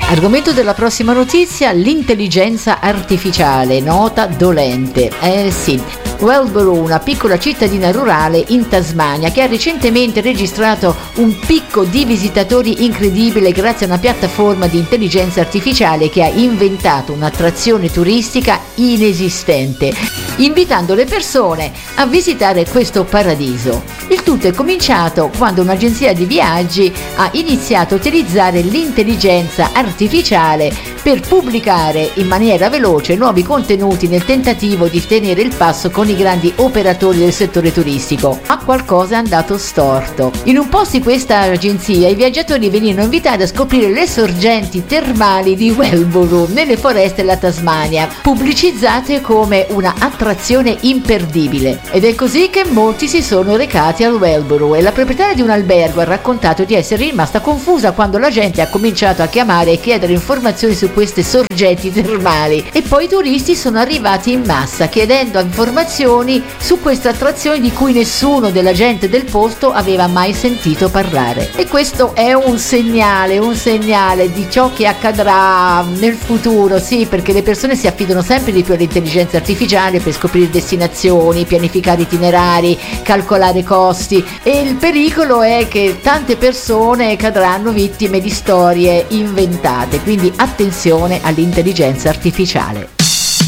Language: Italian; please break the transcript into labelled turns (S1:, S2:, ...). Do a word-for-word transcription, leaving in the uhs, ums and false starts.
S1: Argomento della prossima notizia: l'intelligenza artificiale, nota dolente. Eh sì. Wellborough, una piccola cittadina rurale in Tasmania, che ha recentemente registrato un picco di visitatori incredibile grazie a una piattaforma di intelligenza artificiale che ha inventato un'attrazione turistica inesistente, invitando le persone a visitare questo paradiso. Il tutto è cominciato quando un'agenzia di viaggi ha iniziato a utilizzare l'intelligenza artificiale per pubblicare in maniera veloce nuovi contenuti nel tentativo di tenere il passo con i grandi operatori del settore turistico. Ma qualcosa è andato storto. In un post di questa agenzia i viaggiatori venivano invitati a scoprire le sorgenti termali di Wellborough nelle foreste della Tasmania, pubblicizzate come una attrazione imperdibile. Ed è così che molti si sono recati al Wellborough, e la proprietaria di un albergo ha raccontato di essere rimasta confusa quando la gente ha cominciato a chiamare e chiedere informazioni su queste sorgenti termali, e poi i turisti sono arrivati in massa chiedendo informazioni su questa attrazione di cui nessuno della gente del posto aveva mai sentito parlare. E questo è un segnale, un segnale di ciò che accadrà nel futuro, sì, perché le persone si affidano sempre di più all'intelligenza artificiale per scoprire destinazioni, pianificare itinerari, calcolare costi, e il pericolo è che tante persone cadranno vittime di storie inventate, quindi attenzione all'intelligenza artificiale.